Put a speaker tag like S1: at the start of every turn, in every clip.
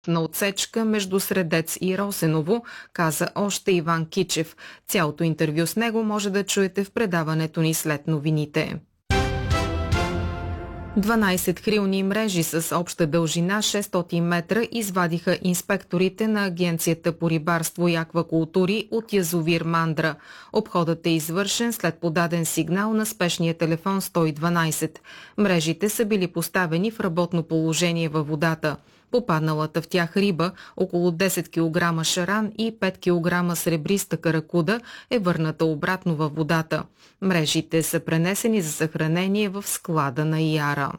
S1: на отсечка между Средец и Росеново, каза още Иван Кичев. Цялото интервю с него може да чуете в предаването ни след новините. 12 хрилни мрежи с обща дължина 600 метра извадиха инспекторите на Агенцията по рибарство и аквакултури от язовир Мандра. Обходът е извършен след подаден сигнал на спешния телефон 112. Мрежите са били поставени в работно положение във водата. Попадналата в тях риба, около 10 кг шаран и 5 кг сребриста каракуда, е върната обратно във водата. Мрежите са пренесени за съхранение в склада на Яра.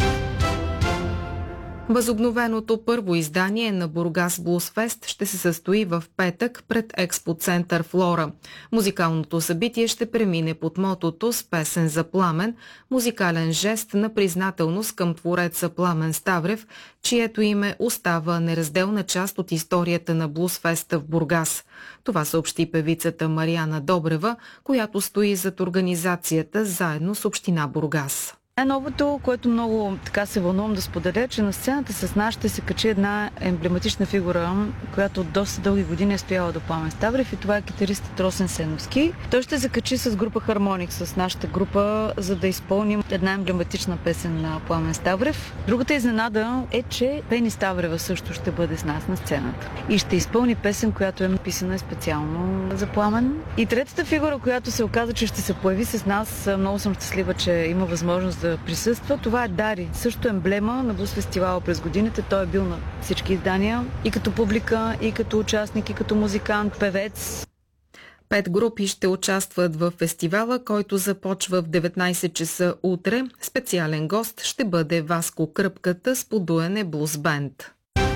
S1: Възобновеното първо издание на Бургас Блуз Фест ще се състои в петък пред експоцентър Флора. Музикалното събитие ще премине под мотото с песен за Пламен, музикален жест на признателност към твореца Пламен Ставрев, чието име остава неразделна част от историята на Блуз Феста в Бургас. Това съобщи певицата Мариана Добрева, която стои зад организацията заедно с община Бургас.
S2: Новото, което много се вълнувам да споделя, че на сцената с нас ще се качи една емблематична фигура, която от доста дълги години е стояла до Пламен Ставрев, и това е китаристът Росен Сеновски. Той ще се качи с група Хармоник, с нашата група, за да изпълним една емблематична песен на Пламен Ставрев. Другата изненада е, че Пени Ставрева също ще бъде с нас на сцената и ще изпълни песен, която е написана специално за Пламен. И третата фигура, която се оказа, че ще се появи с нас, много съм щастлива, че има възможност да присъства. Това е Дари, също емблема на Блуз фестивала през годините. Той е бил на всички издания и като публика, и като участник, и като музикант, певец.
S1: 5 групи ще участват в фестивала, който започва в 19 часа утре. Специален гост ще бъде Васко Кръпката с подуене Блуз Бенд.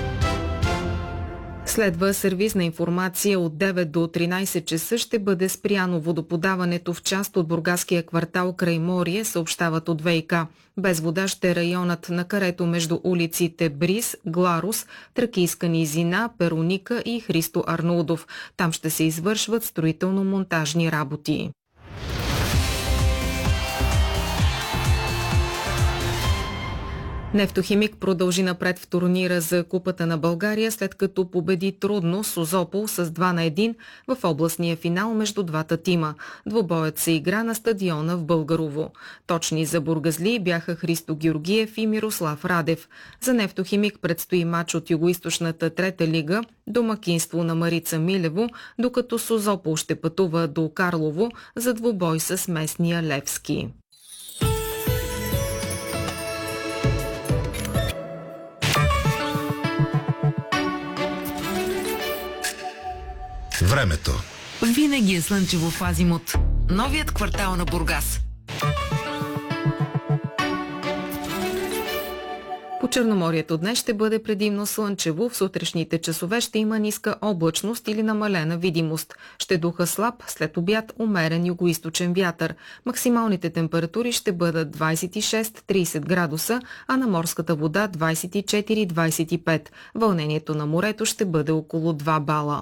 S1: Следва сервизна информация. От 9 до 13 часа ще бъде спряно водоподаването в част от бургаския квартал Крайморие, съобщават от ВиК. Без вода ще е районът на карето между улиците Бриз, Гларус, Тракийска низина, Пероника и Христо Арнолдов. Там ще се извършват строително-монтажни работи. Нефтохимик продължи напред в турнира за Купата на България, след като победи трудно Созопол с 2-1 в областния финал между двата тима. Двубоят се игра на стадиона в Българово. Точни за бургазли бяха Христо Георгиев и Мирослав Радев. За Нефтохимик предстои мач от Югоизточната трета лига, домакинство на Марица Милево, докато Созопол ще пътува до Карлово за двубой с местния Левски.
S3: Времето.
S4: Винаги е слънчево в Азимут. Новият квартал на Бургас.
S1: По Черноморието днес ще бъде предимно слънчево. В сутрешните часове ще има ниска облачност или намалена видимост. Ще духа слаб, след обяд умерен югоизточен вятър. Максималните температури ще бъдат 26-30 градуса, а на морската вода 24-25. Вълнението на морето ще бъде около 2 бала.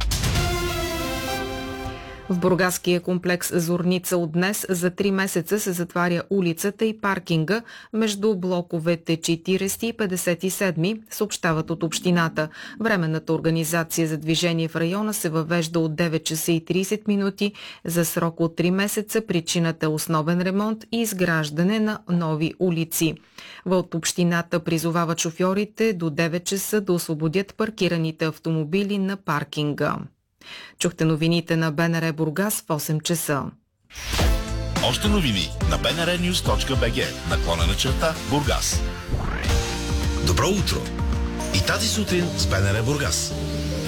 S1: В бургаския комплекс Зорница от днес за 3 месеца се затваря улицата и паркинга между блоковете 40 и 57, съобщават от общината. Временната организация за движение в района се въвежда от 9 часа и 30 минути за срок от 3 месеца. Причината е основен ремонт и изграждане на нови улици. От общината призовават шофьорите до 9 часа да освободят паркираните автомобили на паркинга. Чухте новините на БНР Бургас в 8 часа.
S3: Още новини на bnrnews.bg /Бургас. Добро утро! И тази сутрин с БНР Бургас.